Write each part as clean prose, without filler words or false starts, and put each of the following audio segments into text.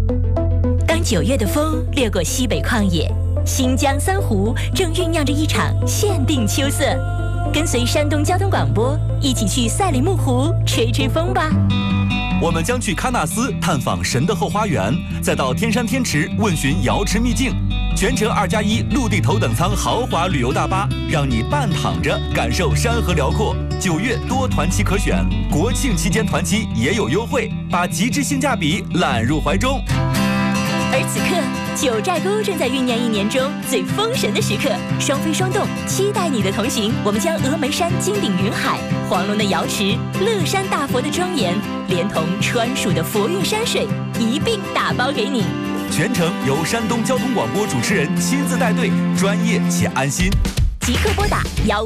当9月的风掠过西北旷野，新疆三湖正酝酿着一场限定秋色。跟随山东交通广播一起去赛里木湖吹吹风吧。 我们将去喀纳斯探访神的后花园，再到天山天池问询瑶池秘境。全程2+1陆地头等舱豪华旅游大巴，让你半躺着感受山河辽阔。9月多团期可选，国庆期间团期也有优惠，把极致性价比揽入怀中。 而此刻，九寨沟正在酝酿1年中最封神的时刻，双飞双动，期待你的同行。我们将峨眉山金顶云海、黄龙的瑶池、乐山大佛的庄严，连同川蜀的佛韵山水一并打包给你。 全程由山东交通广播主持人亲自带队，专业且安心。 即刻拨打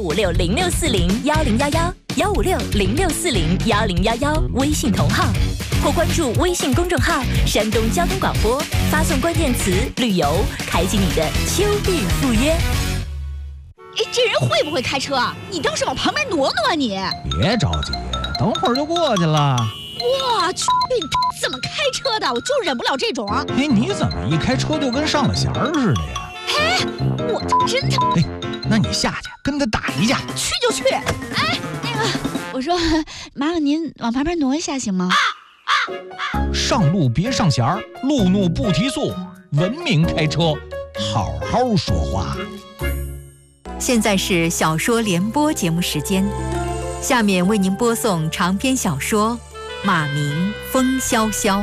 15606401011，15606401011微信同号，或关注微信公众号山东交通广播，发送关键词旅游，开启你的秋日赴约。 哎，这人会不会开车啊？你倒是往旁边挪挪啊你！ 别着急，等会儿就过去了。 我去，你怎么开车的？我就忍不了这种啊！ 哎，你怎么一开车就跟上了弦儿似的呀？ 哎，我真的…… 哎，那你下去跟他打一架。 去就去。哎，那个，我说，麻烦您往旁边挪一下行吗？ 上路别上弦儿，路怒不提速，文明开车，好好说话。 现在是小说联播节目时间，下面为您播送长篇小说《马明风萧萧》。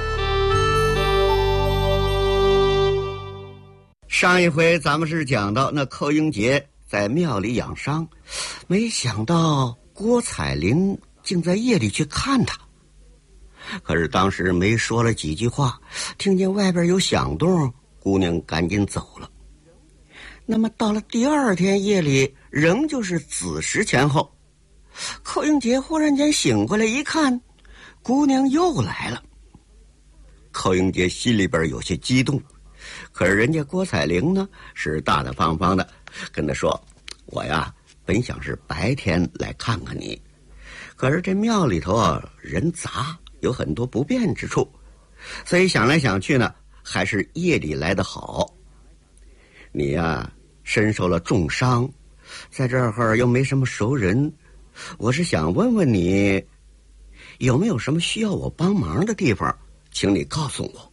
上一回咱们是讲到那寇英杰在庙里养伤，没想到郭彩玲竟在夜里去看他。可是当时没说了几句话，听见外边有响动，姑娘赶紧走了。那么到了第2天夜里，仍旧是子时前后，寇英杰忽然间醒过来一看，姑娘又来了。寇英杰心里边有些激动，可是人家郭彩玲呢是大大方方的跟他说，我呀本想是白天来看看你，可是这庙里头啊人杂，有很多不便之处，所以想来想去呢，还是夜里来得好。你呀身受了重伤，在这儿又没什么熟人，我是想问问你，有没有什么需要我帮忙的地方，请你告诉我。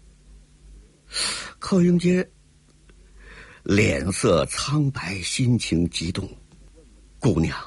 寇英杰脸色苍白，心情激动。姑娘，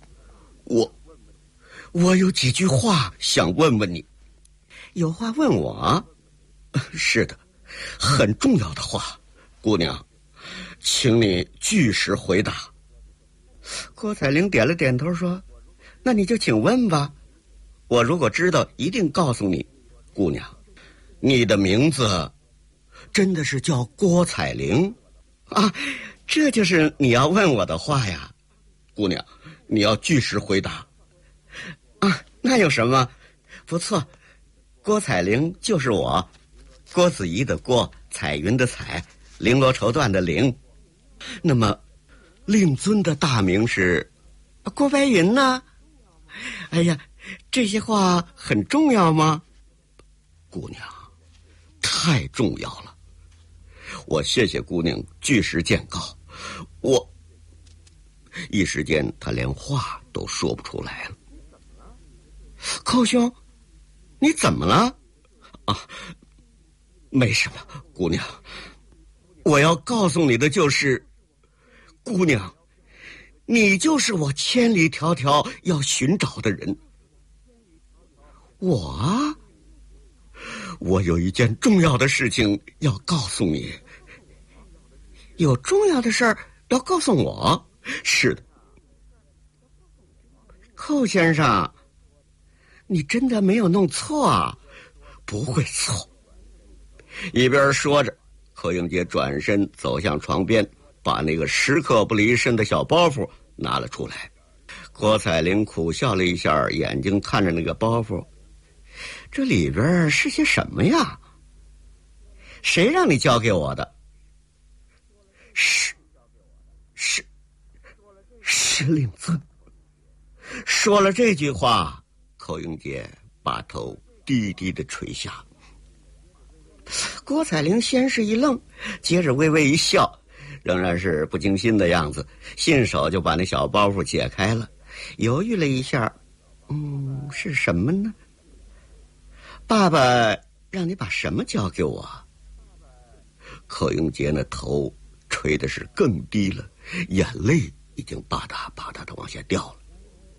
我有几句话想问问你。有话问我？是的，很重要的话，姑娘，请你据实回答。郭彩玲点了点头说，那你就请问吧，我如果知道一定告诉你。姑娘，你的名字真的是叫郭彩玲啊？这就是你要问我的话呀。姑娘，你要据实回答啊。那有什么？不错，郭彩玲就是我，郭子仪的郭，彩云的彩，绫罗绸缎的绫。那么令尊的大名是郭白云呢？哎呀，这些话很重要吗？姑娘，太重要了。我谢谢姑娘据实见告，我一时间他连话都说不出来了。寇兄，你怎么了？啊，没什么，姑娘，我要告诉你的就是，姑娘，你就是我千里迢迢要寻找的人。我有一件重要的事情要告诉你。有重要的事儿要告诉我？是的。寇先生，你真的没有弄错啊？不会错。一边说着，寇英杰转身走向床边，把那个时刻不离身的小包袱拿了出来。郭彩玲苦笑了一下，眼睛看着那个包袱，这里边是些什么呀？谁让你交给我的？是令尊。说了这句话，寇英杰把头低低的垂下。 郭彩玲先是一愣，接着微微一笑，仍然是不经心的样子，信手就把那小包袱解开了，犹豫了一下，是什么呢？爸爸让你把什么交给我？寇英杰那头吹的是更低了，眼泪已经吧嗒吧嗒的往下掉了。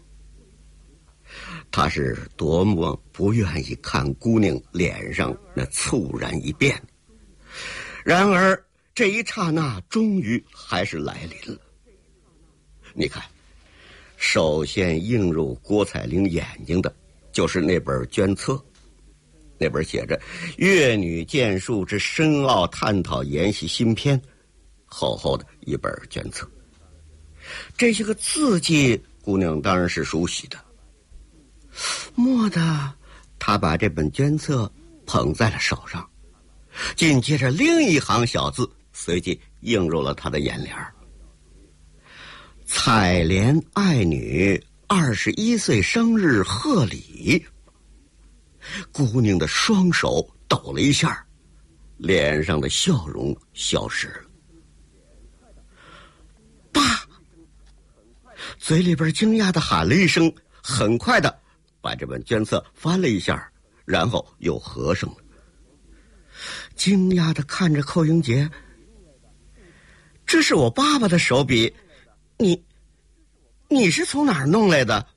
他是多么不愿意看姑娘脸上那猝然一变，然而这一刹那终于还是来临了。你看，首先映入郭彩玲眼睛的就是那本捐册，那本写着粤女剑术之深奥探讨研习新篇，厚厚的一本捐册。这些个字迹姑娘当然是熟悉的，蓦地她把这本捐册捧在了手上，紧接着另一行小字随即映入了她的眼帘：采莲爱女21岁生日贺礼。姑娘的双手抖了一下，脸上的笑容消失了。爸！嘴里边惊讶地喊了一声，很快的把这本捐册翻了一下，然后又合上了。惊讶地看着寇英杰：“这是我爸爸的手笔，你是从哪儿弄来的？”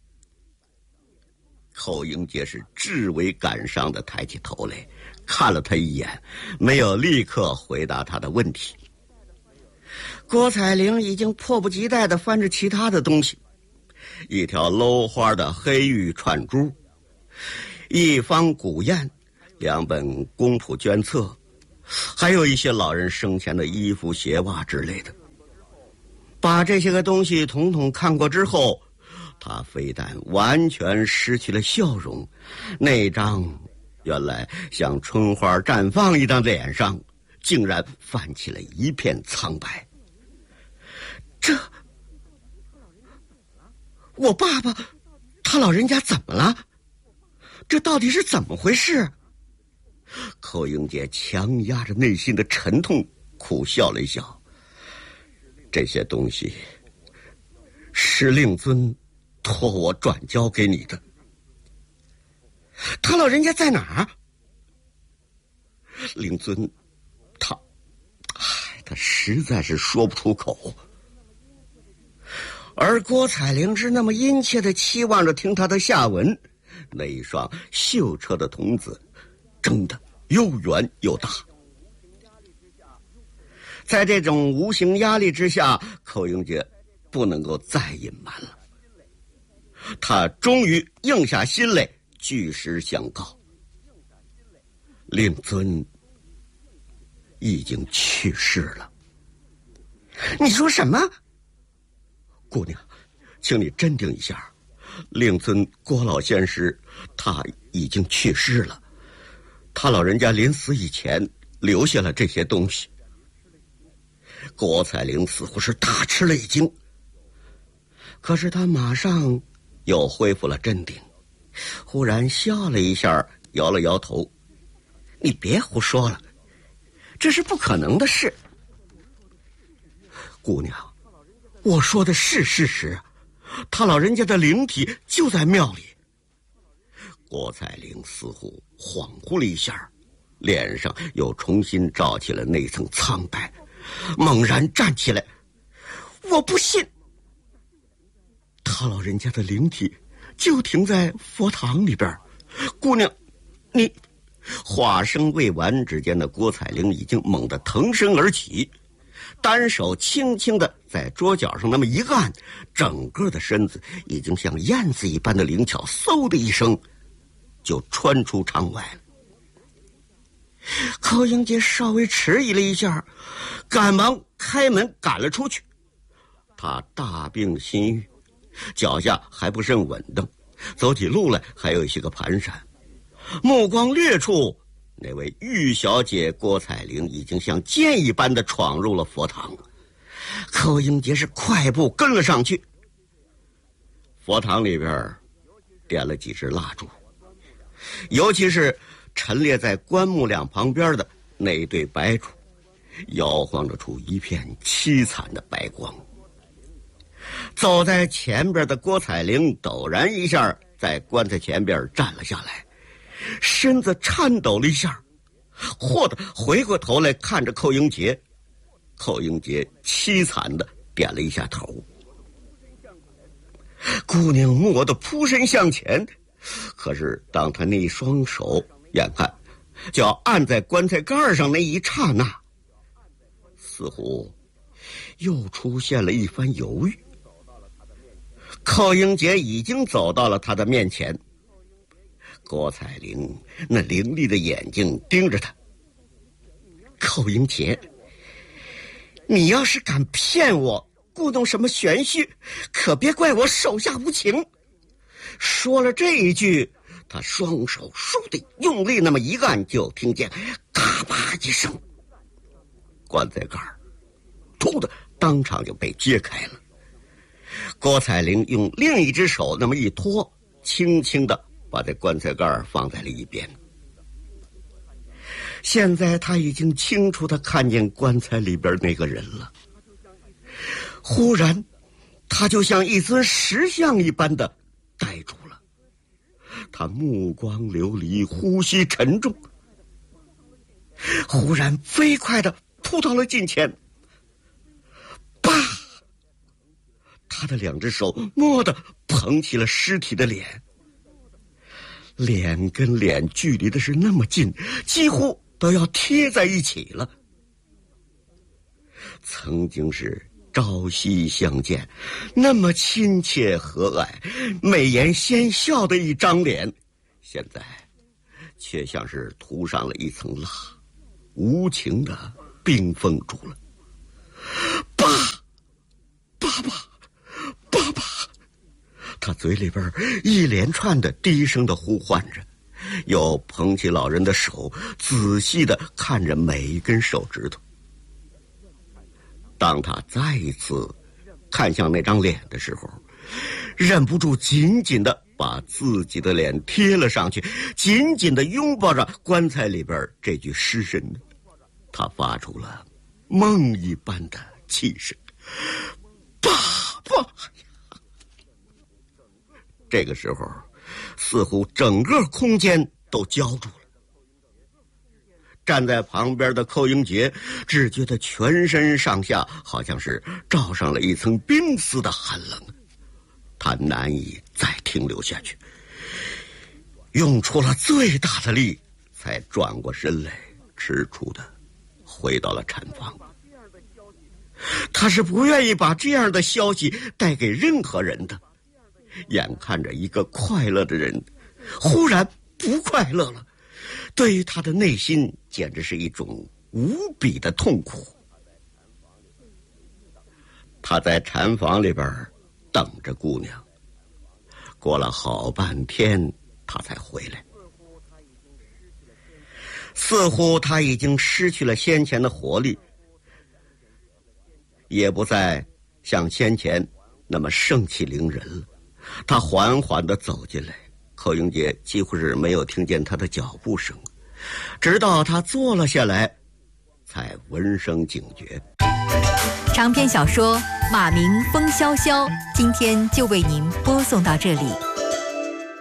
寇英杰是至为感伤地抬起头来，看了他一眼，没有立刻回答他的问题。郭彩玲已经迫不及待地翻着其他的东西，一条镂花的黑玉串珠，一方古砚，2本公谱捐册，还有一些老人生前的衣服鞋袜之类的。把这些个东西统统看过之后，他非但完全失去了笑容，那张原来像春花绽放一样的脸上竟然泛起了一片苍白。我爸爸他老人家怎么了？这到底是怎么回事？寇英杰强压着内心的沉痛，苦笑了一笑。这些东西是令尊托我转交给你的。他老人家在哪儿？令尊他实在是说不出口。而郭彩玲是那么殷切地期望着听他的下文，那一双秀澈的瞳子睁得又圆又大。在这种无形压力之下，寇英杰不能够再隐瞒了。他终于硬下心来，据实相告：令尊已经去世了。你说什么？姑娘，请你镇定一下，令尊郭老仙师他已经去世了，他老人家临死以前留下了这些东西。郭彩玲似乎是大吃了一惊，可是他马上又恢复了镇定，忽然笑了一下，摇了摇头：“你别胡说了，这是不可能的事。姑娘，我说的是事实，他老人家的灵体就在庙里。”郭彩玲似乎恍惚了一下，脸上又重新罩起了那层苍白，猛然站起来：“我不信！他老人家的灵体就停在佛堂里边。姑娘，你……”话声未完，只见那郭彩玲已经猛地腾身而起，单手轻轻地在桌角上那么一按，整个的身子已经像燕子一般的灵巧，嗖的一声就穿出窗外了。寇英杰稍微迟疑了一下，赶忙开门赶了出去。他大病心郁，脚下还不甚稳当，走起路来还有一些个蹒跚。目光掠处，那位玉小姐郭彩玲已经像箭一般的闯入了佛堂。寇英杰是快步跟了上去。佛堂里边点了几支蜡烛，尤其是陈列在棺木两旁边的那对白烛摇晃着出一片凄惨的白光。走在前边的郭彩玲陡然一下在棺材前边站了下来，身子颤抖了一下，霍地回过头来看着寇英杰。寇英杰凄惨地点了一下头。姑娘蓦地扑身向前，可是当她那双手眼看就要按在棺材盖上那一刹那，似乎又出现了一番犹豫。寇英杰已经走到了他的面前，郭彩玲那凌厉的眼睛盯着他。寇英杰，你要是敢骗我，故弄什么玄虚，可别怪我手下无情。说了这一句，他双手倏地用力那么一按，就听见咔吧一声，棺材盖突的当场就被揭开了。郭彩玲用另一只手那么一托，轻轻地把这棺材盖放在了一边。现在他已经清楚地看见棺材里边那个人了。忽然他就像一尊石像一般的呆住了，他目光流离，呼吸沉重，忽然飞快地扑到了近前，啪！他的两只手蓦地捧起了尸体的脸，脸跟脸距离的是那么近，几乎都要贴在一起了。曾经是朝夕相见，那么亲切和蔼、美颜仙笑的一张脸，现在却像是涂上了一层蜡，无情的冰封住了。爸爸爸爸，他嘴里边一连串的低声的呼唤着，又捧起老人的手，仔细的看着每一根手指头。当他再一次看向那张脸的时候，忍不住紧紧的把自己的脸贴了上去，紧紧的拥抱着棺材里边这具尸身。他发出了梦一般的气声：爸爸！这个时候似乎整个空间都胶住了。站在旁边的寇英杰只觉得全身上下好像是罩上了一层冰似的寒冷，他难以再停留下去，用出了最大的力才转过身来，吃醋的回到了产房。他是不愿意把这样的消息带给任何人的，眼看着一个快乐的人忽然不快乐了，对于他的内心简直是一种无比的痛苦。他在产房里边等着姑娘，过了好半天他才回来，似乎他已经失去了先前的活力，也不再像先前那么盛气凌人了。他缓缓地走进来，寇英杰几乎是没有听见他的脚步声，直到他坐了下来才闻声警觉。 长篇小说《马鸣风萧萧》今天就为您播送到这里。